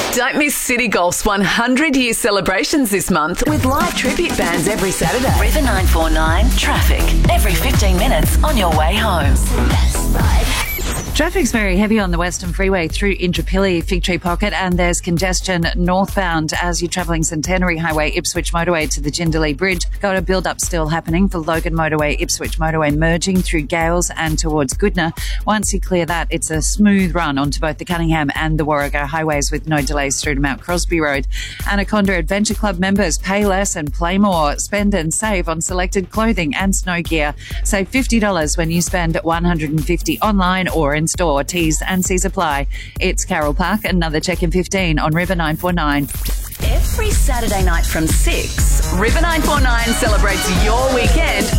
Don't miss City Golf's 100-year celebrations this month with live tribute bands every Saturday. River 949 traffic every 15 minutes on your way home. Traffic's very heavy on the Western Freeway through Indooroopilly, Fig Tree Pocket, and there's congestion northbound as you're travelling Centenary Highway, Ipswich Motorway to the Jindalee Bridge. Got a build-up still happening for Logan Motorway, Ipswich Motorway merging through Gales and towards Goodna. Once you clear that, it's a smooth run onto both the Cunningham and the Warrego highways with no delays through to Mount Crosby Road. Anaconda Adventure Club members pay less and play more. Spend and save on selected clothing and snow gear. Save $50 when you spend $150 online or in store. T's and C's apply. It's Carol Park, another check in 15 on River 949. Every Saturday night from 6. River 949 celebrates your weekend